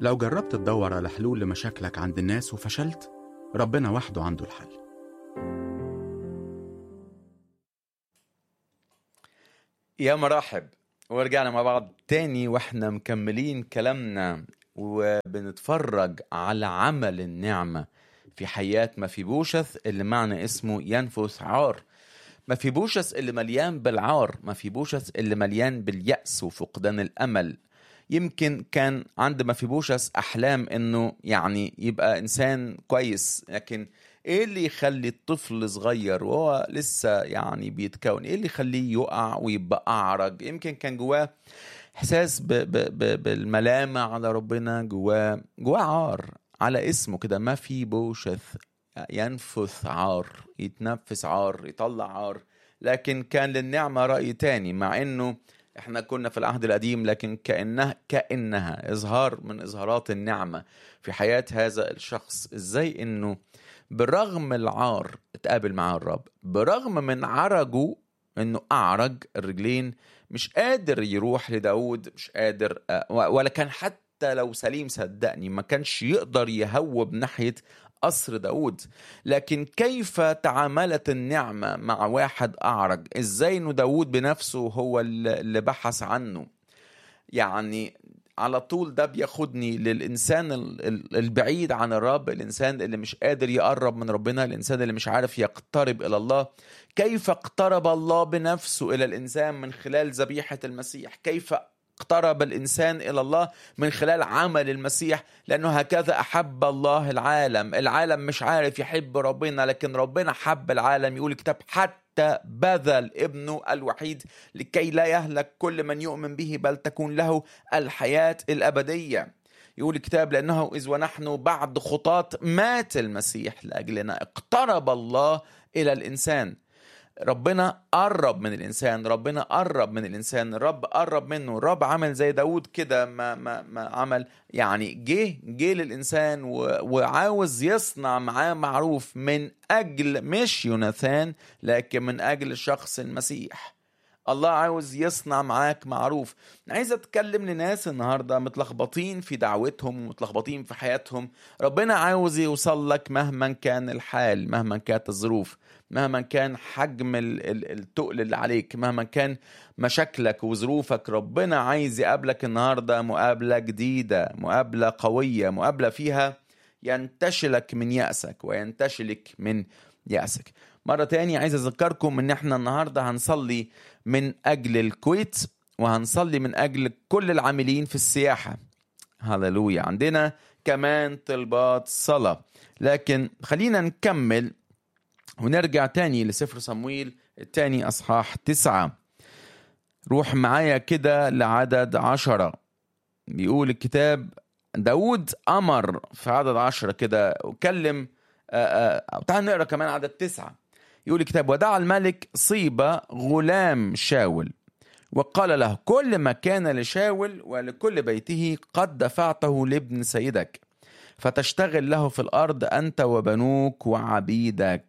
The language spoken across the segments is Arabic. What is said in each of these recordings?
لو جربت تدور على حلول لمشاكلك عند الناس وفشلت، ربنا وحده عنده الحل. يا مرحب، ورجعنا مع بعض تاني واحنا مكملين كلامنا وبنتفرج على عمل النعمة في حياة مفيبوشث اللي معنى اسمه ينفث عار. مفيبوشث اللي مليان بالعار، مفيبوشث اللي مليان باليأس وفقدان الأمل. يمكن كان عند مفيبوشث أحلام إنه يعني يبقى إنسان كويس، لكن إيه اللي يخلي الطفل صغير وهو لسه يعني بيتكون، إيه اللي يخليه يقع ويبقى أعرج؟ يمكن كان جواه إحساس بالملامة على ربنا، جواه عار على اسمه كده، مفيبوشث، ينفث عار، يتنفس عار، يطلع عار. لكن كان للنعمة رأي تاني، مع إنه احنا كنا في العهد القديم، لكن كأنها إظهار من إظهارات النعمة في حياة هذا الشخص. إزاي إنه برغم العار اتقابل مع الرب، برغم من عرجه إنه أعرج الرجلين، مش قادر يروح لداود، مش قادر، ولا كان حتى لو سليم صدقني ما كانش يقدر يهوب ناحية قصر داود. لكن كيف تعاملت النعمة مع واحد أعرج؟ إزاي إنه داود بنفسه هو اللي بحث عنه؟ يعني على طول ده بياخدني للإنسان البعيد عن الرب، الإنسان اللي مش قادر يقرب من ربنا، الإنسان اللي مش عارف يقترب إلى الله. كيف اقترب الله بنفسه إلى الإنسان من خلال ذبيحة المسيح؟ كيف اقترب الإنسان إلى الله من خلال عمل المسيح؟ لأنه هكذا أحب الله العالم. العالم مش عارف يحب ربنا، لكن ربنا حب العالم. يقول الكتاب حتى بذل ابنه الوحيد لكي لا يهلك كل من يؤمن به، بل تكون له الحياة الأبدية. يقول الكتاب لأنه إذ ونحن بعد خطاة مات المسيح لأجلنا. اقترب الله إلى الإنسان. ربنا قرب من الإنسان، ربنا قرب من الإنسان، الرب قرب منه. الرب عمل زي داود كده، ما عمل يعني جه للإنسان وعاوز يصنع معاه معروف من أجل مش يوناثان، لكن من أجل شخص المسيح. الله عاوز يصنع معاك معروف. عايز أتكلم لناس النهاردة متلخبطين في دعوتهم ومتلخبطين في حياتهم. ربنا عاوز يوصل لك مهما كان الحال، مهما كانت الظروف، مهما كان حجم التقل اللي عليك، مهما كان مشاكلك وظروفك. ربنا عايز يقابلك النهاردة مقابلة جديدة، مقابلة قوية، مقابلة فيها ينتشلك من يأسك وينتشلك من يأسك. مرة تاني عايز أذكركم إن احنا النهاردة هنصلي من أجل الكويت، وهنصلي من أجل كل العاملين في السياحة. هاللويا. عندنا كمان طلبات صلاة، لكن خلينا نكمل ونرجع تاني لسفر صمويل التاني أصحاح 9. روح معايا كده لعدد 10. بيقول الكتاب داود أمر في عدد 10 كده وكلم. تعال نقرأ كمان عدد 9. يقول الكتاب ودعا الملك صيبة غلام شاول وقال له كل ما كان لشاول ولكل بيته قد دفعته لابن سيدك، فتشتغل له في الأرض أنت وبنوك وعبيدك،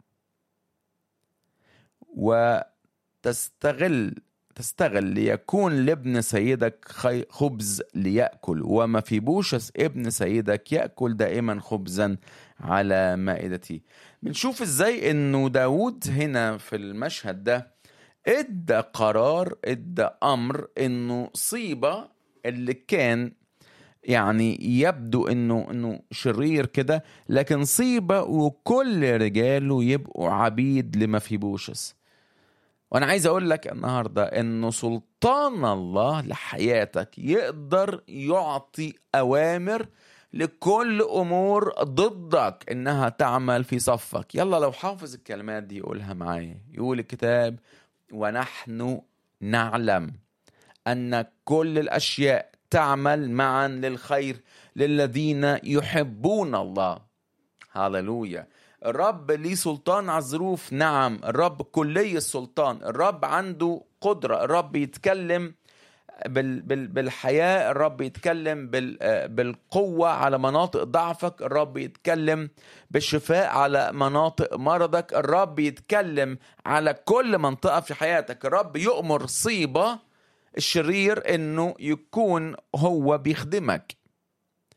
وتستغل ليكون لابن سيدك خبز ليأكل، ومفيبوشث ابن سيدك يأكل دائما خبزا على مائدتي. بنشوف ازاي انه داود هنا في المشهد ده ادى قرار، ادى امر انه صيبة اللي كان يعني يبدو انه شرير كده، لكن صيبة وكل رجاله يبقوا عبيد لمفيبوشث. وانا عايز اقول لك النهاردة انه سلطان الله لحياتك يقدر يعطي اوامر لكل امور ضدك انها تعمل في صفك. يلا لو حافظ الكلمات دي يقولها معايا. يقول الكتاب ونحن نعلم ان كل الاشياء تعمل معا للخير للذين يحبون الله. هاللويا. الرب ليه سلطان على الظروف، نعم. الرب كلي السلطان، الرب عنده قدرة، الرب يتكلم بالحياة، الرب يتكلم بالقوة على مناطق ضعفك، الرب يتكلم بالشفاء على مناطق مرضك، الرب يتكلم على كل منطقة في حياتك. الرب يؤمر صيبة الشرير انه يكون هو بيخدمك.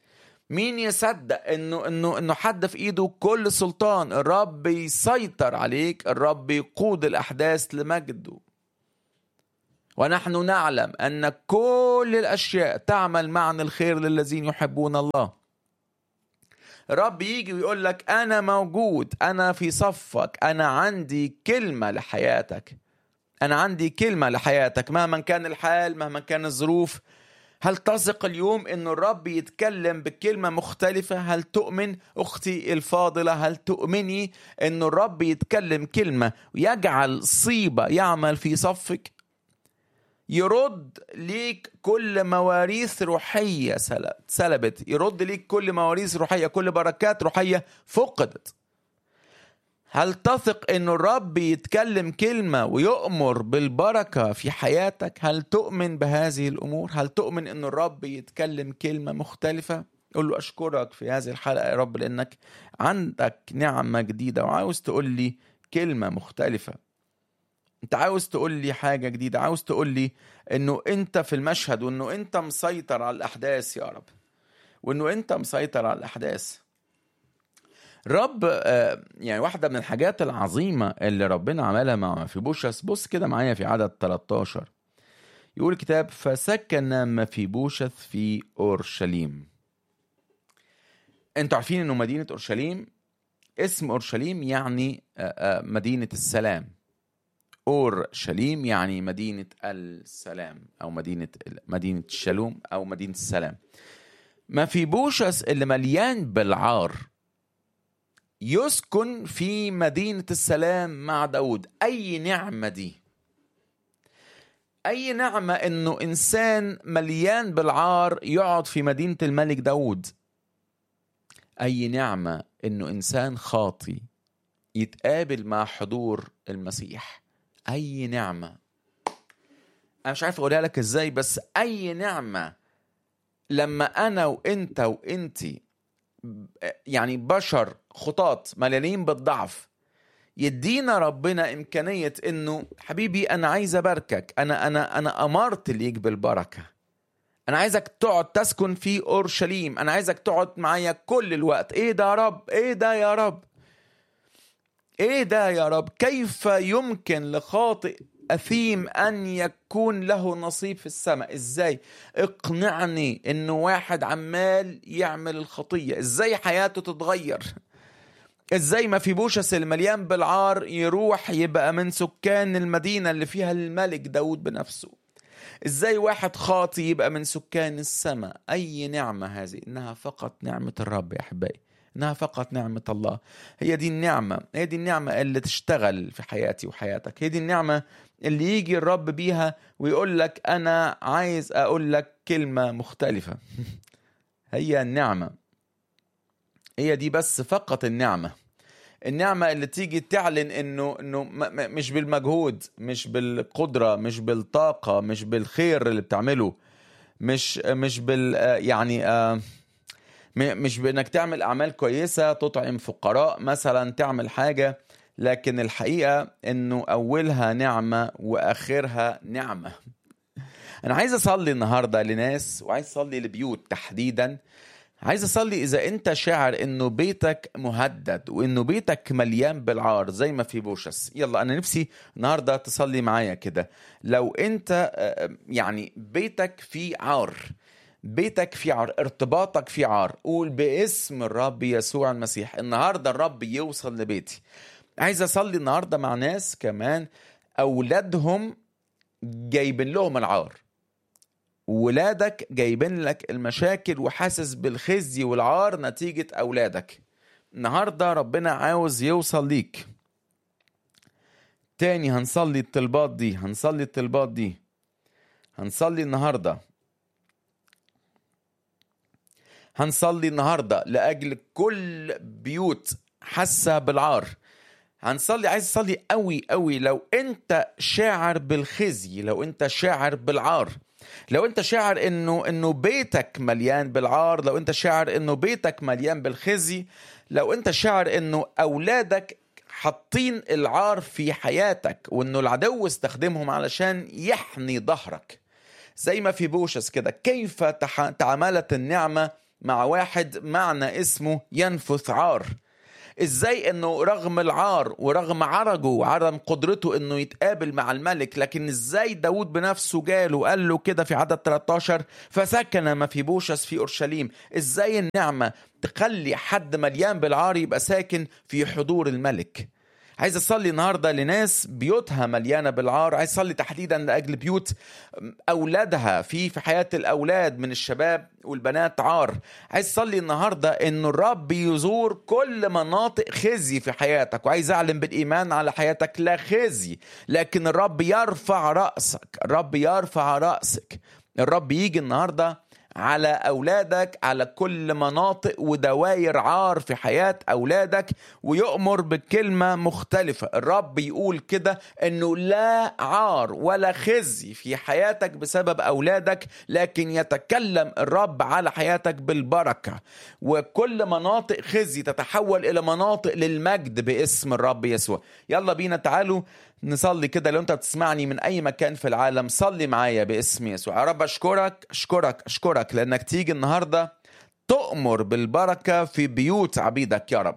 مين يصدق انه حد في ايده كل سلطان؟ الرب يسيطر عليك، الرب يقود الاحداث لمجده. ونحن نعلم ان كل الاشياء تعمل معا الخير للذين يحبون الله. الرب يجي ويقول لك انا موجود، انا في صفك، انا عندي كلمة لحياتك، انا عندي كلمة لحياتك مهما كان الحال، مهما كان الظروف. هل تثق اليوم أن الرب يتكلم بكلمة مختلفة؟ هل تؤمن أختي الفاضلة؟ هل تؤمني أن الرب يتكلم كلمة ويجعل صيبة يعمل في صفك؟ يرد ليك كل مواريث روحية سلبت، يرد ليك كل مواريث روحية، كل بركات روحية فقدت. هل تثق أن الرب يتكلم كلمة ويؤمر بالبركة في حياتك؟ هل تؤمن بهذه الأمور؟ هل تؤمن أن الرب يتكلم كلمة مختلفة؟ قل له أشكرك في هذه الحلقة يا رب لأنك عندك نعمة جديدة وعاوز تقول لي كلمة مختلفة. أنت عاوز تقول لي حاجة جديدة، عاوز تقول لي أنه أنت في المشهد، وأنه أنت مسيطر على الأحداث يا رب، وأنه أنت مسيطر على الأحداث. رب يعني واحدة من الحاجات العظيمة اللي ربنا عملها مع مفيبوشث، بص كده معايا في عدد 13 يقول الكتاب: فسكن مفيبوشث في أورشليم. انتوا عارفين انه مدينة أورشليم، اسم أورشليم يعني مدينة السلام. أورشليم يعني مدينة السلام، أو مدينة الشالوم، أو مدينة السلام. مفيبوشث اللي مليان بالعار يسكن في مدينة السلام مع داود. أي نعمة دي! أي نعمة إنه إنسان مليان بالعار يقعد في مدينة الملك داود. أي نعمة إنه إنسان خاطي يتقابل مع حضور المسيح. أي نعمة! أنا مش عارف أقولها لك إزاي، بس أي نعمة لما أنا وإنت وإنتي يعني بشر خطاط مليانين بالضعف يدينا ربنا إمكانية إنه حبيبي أنا عايز أباركك، أنا أمرت ليك بالبركة، أنا عايزك تقعد تسكن في أورشليم، أنا عايزك تقعد معايا كل الوقت. إيه ده يا رب؟ إيه ده يا رب؟ إيه ده يا رب؟ كيف يمكن لخاطئ أثيم أن يكون له نصيب في السماء؟ إزاي؟ اقنعني إنه واحد عمال يعمل الخطية إزاي حياته تتغير؟ إزاي مفيبوشث المليان بالعار يروح يبقى من سكان المدينة اللي فيها الملك داود بنفسه؟ إزاي واحد خاطي يبقى من سكان السماء؟ أي نعمة هذه! إنها فقط نعمة الرب يا أحبائي، إنها فقط نعمة الله. هي دي النعمة، هي دي النعمة اللي تشتغل في حياتي وحياتك. هي دي النعمة اللي يجي الرب بيها ويقول لك أنا عايز أقول لك كلمة مختلفة. هي النعمة، هي دي بس فقط النعمة اللي تيجي تعلن إنه مش بالمجهود، مش بالقدرة، مش بالطاقة، مش بالخير اللي بتعمله، مش بال يعني مش بأنك تعمل أعمال كويسة، تطعم فقراء مثلا، تعمل حاجة، لكن الحقيقة أنه أولها نعمة وآخرها نعمة. أنا عايز أصلي النهاردة لناس، وعايز أصلي لبيوت تحديدا. عايز أصلي إذا أنت شاعر أنه بيتك مهدد وأنه بيتك مليان بالعار زي ما في بوشس. يلا أنا نفسي النهاردة تصلي معايا كده. لو أنت يعني بيتك فيه عار، بيتك في عار، ارتباطك في عار، قول باسم الرب يسوع المسيح النهاردة الرب يوصل لبيتي. عايز أصلي النهاردة مع ناس كمان أولادهم جايبين لهم العار، ولادك جايبين لك المشاكل وحاسس بالخزي والعار نتيجة أولادك. النهاردة ربنا عاوز يوصل ليك. تاني هنصلي الطلبات دي، هنصلي النهاردة، هنصلي النهاردة لأجل كل بيوت حاسة بالعار. هنصلي، عايز أصلي قوي قوي لو أنت شاعر بالخزي، لو أنت شاعر بالعار، لو أنت شاعر إنه بيتك مليان بالعار، لو أنت شاعر إنه بيتك مليان بالخزي، لو أنت شاعر إنه أولادك حاطين العار في حياتك وإنه العدو استخدمهم علشان يحني ظهرك زي ما في بوشس كده. كيف تعاملت النعمة مع واحد معنى اسمه ينفث عار. ازاي انه رغم العار ورغم عرجه وعدم قدرته انه يتقابل مع الملك، لكن ازاي داود بنفسه جاله وقال له كده في عدد 13 فسكن مفيبوشث في اورشليم. ازاي النعمة تخلي حد مليان بالعار يبقى ساكن في حضور الملك؟ عايز أصلي النهاردة لناس بيوتها مليانة بالعار. عايز أصلي تحديدا لأجل بيوت أولادها في حياة الأولاد من الشباب والبنات عار. عايز أصلي النهاردة إنه الرب يزور كل مناطق خزي في حياتك، وعايز أعلم بالإيمان على حياتك لا خزي، لكن الرب يرفع رأسك. الرب يرفع رأسك. الرب يجي النهاردة على أولادك، على كل مناطق ودوائر عار في حياة أولادك، ويؤمر بكلمة مختلفة. الرب يقول كده إنه لا عار ولا خزي في حياتك بسبب أولادك، لكن يتكلم الرب على حياتك بالبركة، وكل مناطق خزي تتحول إلى مناطق للمجد باسم الرب يسوع. يلا بينا تعالوا نصلي كده. لو انت بتسمعني من اي مكان في العالم صلي معايا باسم يسوع. يا رب اشكرك اشكرك اشكرك لانك تيجي النهاردة تؤمر بالبركة في بيوت عبيدك يا رب.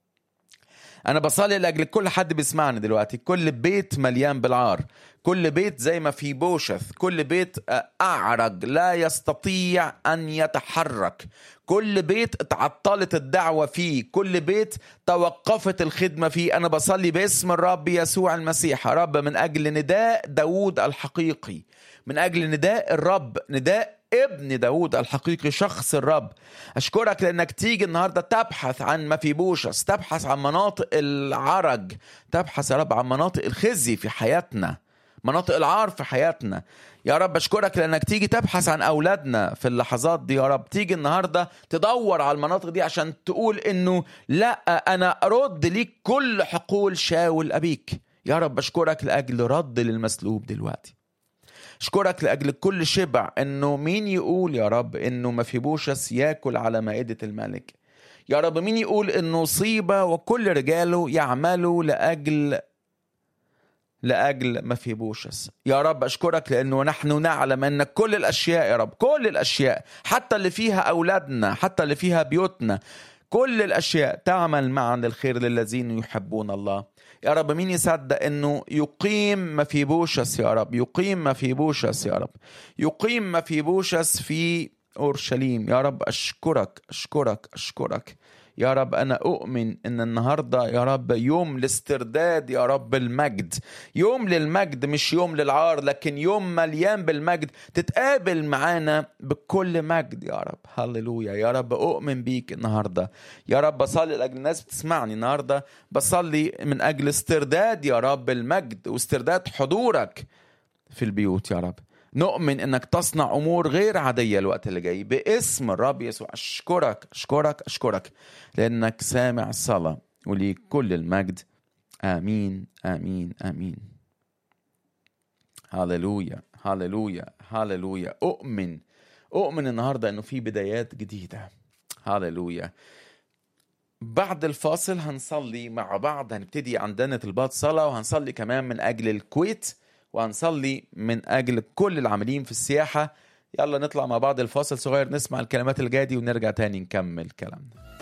انا بصلي لاجل كل حد بيسمعني دلوقتي، كل بيت مليان بالعار، كل بيت زي ما في بوشث، كل بيت اعرج لا يستطيع ان يتحرك، كل بيت اتعطلت الدعوة فيه، كل بيت توقفت الخدمة فيه. أنا بصلي باسم الرب يسوع المسيح يا رب من أجل نداء داود الحقيقي، من أجل نداء الرب، نداء ابن داود الحقيقي شخص الرب. أشكرك لأنك تيجي النهاردة تبحث عن مفيبوشث، تبحث عن مناطق العرج، تبحث يا رب عن مناطق الخزي في حياتنا، مناطق العار في حياتنا يا رب. أشكرك لأنك تيجي تبحث عن أولادنا في اللحظات دي يا رب. تيجي النهاردة تدور على المناطق دي عشان تقول إنه لا، أنا أرد ليك كل حقول شاول أبيك يا رب. أشكرك لأجل رد للمسلوب دلوقتي. أشكرك لأجل كل شبع. إنه مين يقول يا رب إنه مفيبوشث يأكل على مائدة الملك يا رب؟ مين يقول إنه صيبة وكل رجاله يعملوا لأجل مفيبوشث يا رب؟ أشكرك لأنه نحن نعلم أن كل الأشياء يا رب، كل الأشياء حتى اللي فيها أولادنا، حتى اللي فيها بيوتنا، كل الأشياء تعمل معا للخير للذين يحبون الله يا رب. مين يصدق أنه يقيم مفيبوشث يا رب، يقيم مفيبوشث يا رب، يقيم مفيبوشث في أورشليم يا رب. أشكرك أشكرك أشكرك يا رب. أنا أؤمن إن النهاردة يا رب يوم الاسترداد يا رب، المجد، يوم للمجد مش يوم للعار، لكن يوم مليان بالمجد. تتقابل معانا بكل مجد يا رب. هللويا يا رب. أؤمن بيك النهاردة يا رب. بصلي لأجل الناس بتسمعني النهاردة، بصلي من أجل استرداد يا رب المجد واسترداد حضورك في البيوت يا رب. نؤمن انك تصنع امور غير عادية الوقت اللي جاي باسم الرب يسوع. اشكرك اشكرك اشكرك لانك سامع الصلاة، وليك كل المجد. امين امين امين. هاللويا هاللويا هاللويا. اؤمن النهاردة انه في بدايات جديدة. هاللويا. بعد الفاصل هنصلي مع بعض، هنبتدي عندنا طلبات صلاة، وهنصلي كمان من اجل الكويت، وهنصلي من أجل كل العاملين في السياحة. يلا نطلع مع بعض الفاصل صغير، نسمع الكلمات الجاية دي ونرجع تاني نكمل كلامنا.